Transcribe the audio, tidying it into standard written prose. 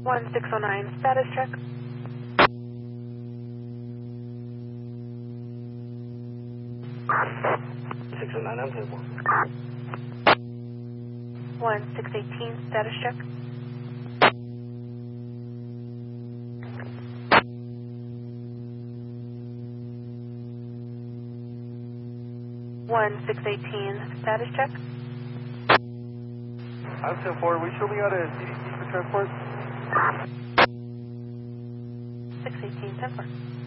1609, status check. Six oh nine, I'm clear for. 1618, status check. One 618, status check. I'm 10-4. We show me out a CDC for transport. 618, 10-4.